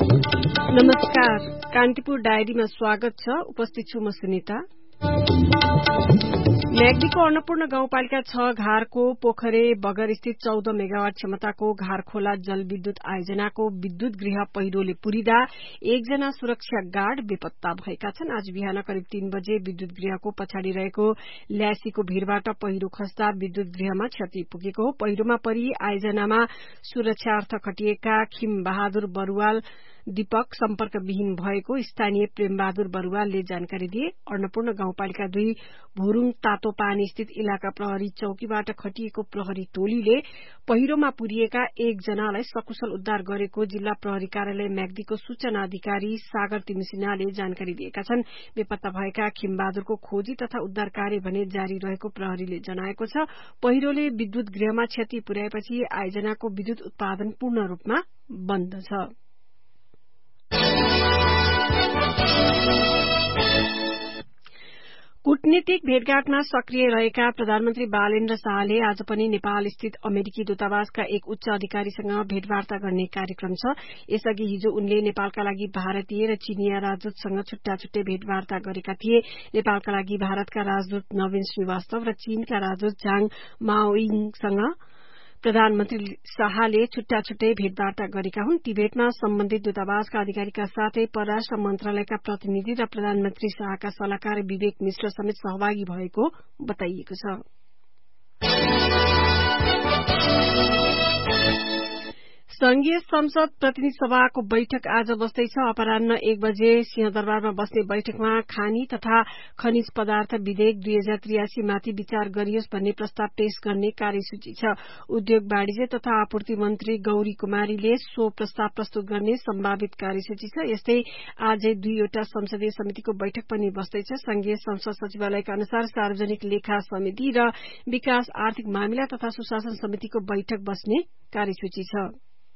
नमस्कार, कान्तिपुर डायरीमा स्वागत छ। उपस्थित छु म सुनिता। म्याग्दीको अन्नपूर्ण गाउँपालिका 6 घारको पोखरे बगर स्थित 14 मेगावाट क्षमताको घारखोला जलविद्युत आयोजनाको विद्युत गृह पहिरोले पुरिदा एकजना सुरक्षा गार्ड बेपत्ता भएका छन्। आज बिहान करिब 3 बजे विद्युत गृहको पछाडि रहेको ल्यासीको भीरबाट पहिरो खस्दा विद्युत गृहमा क्षति पुगेको हो। पहिरोमा परि आयोजनामा सुरक्षार्थ खटिएका खिम बहादुर बरुवाल दीपक सम्पर्कविहीन भएको स्थानीय प्रेमबहादुर बरुवालले जानकारी दिए। अन्नपूर्ण गाउँपालिका 2 भुरुङ तातो पानी स्थित इलाका प्रहरी चौकीबाट खटिएको प्रहरी टोलीले पहिरोमा पुरिएका एकजनालाई सकुशल उद्धार गरेको जिल्ला प्रहरी कार्यालय म्याग्दीको सूचना अधिकारी सागर तिमिसिनाले जानकारी दिएका छन्। बेपत्ता भएका खिमबहादुरको खोजी तथा उद्धार कार्य भने जारी रहेको प्रहरीले जनाएको छ। पहिरोले विद्युत गृहमा क्षति पुर्याएपछि आयोजनाको विद्युत उत्पादन पूर्ण रूपमा बन्द छ। कूटनीतिक भेटघाटमा सक्रिय रहेका प्रधानमन्त्री बालेन्द्र शाहले आज पनि नेपाल स्थित अमेरिकी दूतावासका एक उच्च अधिकारीसँग भेटवार्ता गर्ने कार्यक्रम छ। यसअघि हिजो उनले नेपालका लागि भारतीय र चीनिया राजदूतसँग छुट्टा छुट्टै भेटवार्ता गरेका थिए। नेपालका लागि भारतका राजदूत नवीन श्रीवास्तव र चीनका राजदूत झाङ माओइङसँग प्रधानमन्त्री शाहले छुट्टा छुट्टै भेटवार्ता गरेका हुन्। ती भेटमा सम्बन्धित दूतावासका अधिकारीका साथै परराष्ट्र मन्त्रालयका प्रतिनिधि र प्रधानमन्त्री शाहका सल्लाहकार विवेक मिश्र समेत सहभागी भएको बताइएको छ। संघीय संसद प्रतिनिधि सभाको बैठक आज बस्दैछ। अपराह्न 1 बजे सिंहदरबारमा बस्ने बैठकमा खानी तथा खनिज पदार्थ विधेयक 2083 माथि विचार गरियोस् भन्ने प्रस्ताव पेश गर्ने कार्यसूची छ। उद्योग वाणिज्य तथा आपूर्ति मन्त्री गौरी कुमारीले सो प्रस्ताव प्रस्तुत गर्ने सम्भावित कार्यसूची छ। यस्तै आजै 2वटा संसदीय समितिको बैठक पनि बस्दैछ। संघीय संसद सचिवालयका अनुसार सार्वजनिक लेखा समिति र विकास आर्थिक मामिला तथा सुशासन समितिको बैठक बस्ने कार्यसूची छ।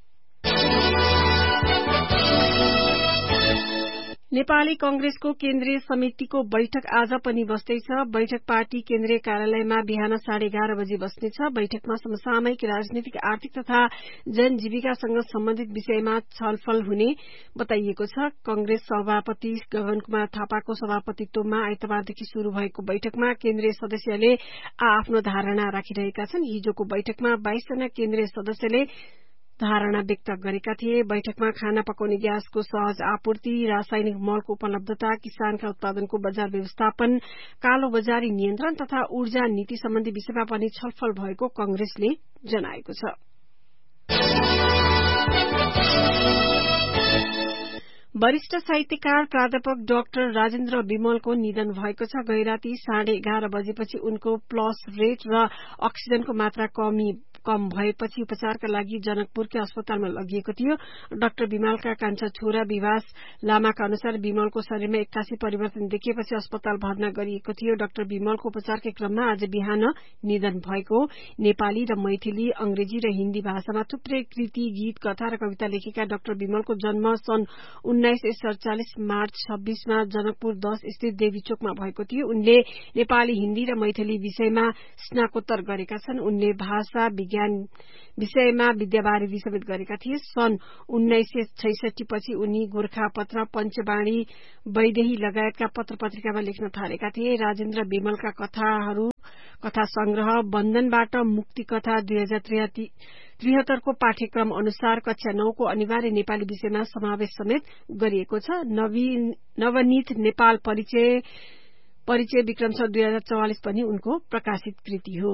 नेपाली कंग्रेसको केन्द्रीय समितिको बैठक आज पनि बस्दैछ। बैठक पार्टी केन्द्रीय कार्यालयमा बिहान 11:30 बजे बस्नेछ। बैठकमा समसामयिक राजनीतिक आर्थिक तथा जनजीविकासँग सम्बन्धित विषयमा छलफल हुने बताइएको छ। कंग्रेस सभापति गगन कुमार थापाको सभापतित्वमा आइतबारदेखि शुरू भएको बैठकमा केन्द्रीय सदस्यले आफ्नो धारणा राखिरहेका छन्। हिजोको बैठकमा 22 जना केन्द्रीय सदस्यले धारणा व्यक्त गरेका थिए। बैठकमा खाना पकाउने ग्यासको सहज आपूर्ति, रासायनिक मलको उपलब्धता, किसानका उत्पादनको बजार व्यवस्थापन, कालो बजारी नियन्त्रण तथा ऊर्जा नीति सम्बन्धी विषयमा पनि छलफल भएको कंग्रेसले जनाएको छ। वरिष्ठ साहित्यकार प्राध्यापक डाक्टर राजेन्द्र विमलको निधन भएको छ। गैराती 11:30 बजेपछि उनको पल्स रेट र अक्सिजनको मात्रा कम भएपछि उपचारका लागि जनकपुरकै अस्पतालमा लगिएको थियो। डाक्टर विमलका कान्छा छोरा विभास लामाका अनुसार विमलको शरीरमा 81 परिवर्तन देखिएपछि अस्पताल भर्ना गरिएको थियो। डाक्टर विमलको उपचारकै क्रममा आज बिहान निधन भएको। नेपाली र मैथिली, अंग्रेजी र हिन्दी भाषामा थुप्रै कृति, गीत, कथा र कविता लेखेका डाक्टर विमलको जन्म सन् 1947 मार्च 26 मा जनकपुर 10 स्थित देवीचोकमा भएको थियो। उनले नेपाली, हिन्दी र मैथिली विषयमा स्नाकोत्तर गरेका छन्। उनले भाषा विज्ञान विषयमा विद्यावारिधि समेत गरेका थिए। सन् 1966 पछि उनी गोरखापत्र, पञ्चवाणी, वैदेही लगायतका पत्र पत्रिकामा लेख्न थालेका थिए। राजेन्द्र विमलका कथा संग्रह बन्धनबाट मुक्ति कथा 2073 को पाठ्यक्रम अनुसार कक्षा 9 को अनिवार्य नेपाली विषयमा समावेश समेत गरिएको छ। नवनीत नेपाल परिचय विक्रम 2044 पनि उनको प्रकाशित कृति हो।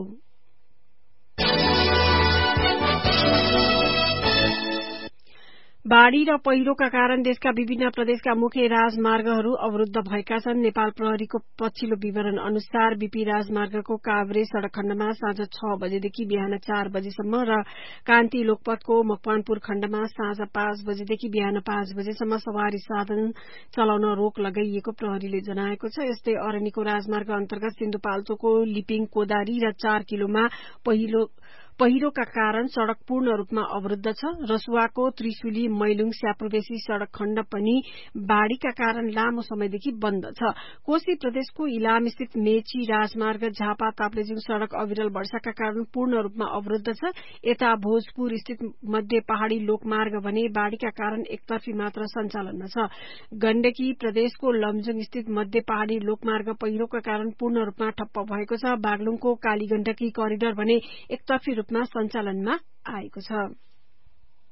बाढ़ी र पहिरोका कारण देशका विभिन्न प्रदेशका मुख्य राजमार्गहरू अवरूद्ध भएका छन्। नेपाल प्रहरीको पछिल्लो विवरण अनुसार बीपी राजमार्गको काभ्रे सड़क खण्डमा साँझ 6 बजेदेखि बिहान 4 बजेसम्म र कान्ति लोकपथको मकवानपुर खण्डमा साँझ 5 बजेदेखि बिहान 5 बजेसम्म सवारी साधन चलाउन रोक लगाइएको प्रहरीले जनाएको छ। यस्तै अरनिको राजमार्ग अन्तर्गत सिन्धुपाल्चोकको लिपिङ, कोदारी र 4 किलोमा पहिरोका कारण सड़क पूर्ण रूपमा अवरुद्ध छ। रसुवाको त्रिशुली मैलुङ स्यापुरबेसी सड़क खण्ड पनि बाढ़ीका कारण लामो समयदेखि बन्द छ। कोशी प्रदेशको इलाम स्थित मेची राजमार्ग झापा ताप्लेजुङ सड़क अविरल वर्षाका कारण पूर्ण रूपमा अवरुद्ध छ। यता भोजपुर स्थित मध्य पहाड़ी लोकमार्ग भने बाढ़ीका कारण एकतर्फी मात्र सञ्चालनमा छ। गण्डकी प्रदेशको लमजुङ स्थित मध्य पहाड़ी लोकमार्ग पहिरोका कारण पूर्ण रूपमा ठप्प भएको छ। बागलुङको कालीगण्डकी करिडर भने एकतर्फी रूपमा सञ्चालनमा आएको छ।